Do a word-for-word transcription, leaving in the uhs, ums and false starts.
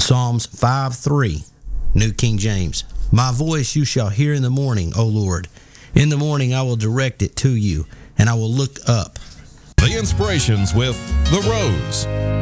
Psalms five three, New King James. My voice you shall hear in the morning, O Lord. In the morning I will direct it to you, and I will look up. The Inspirations with The Rose.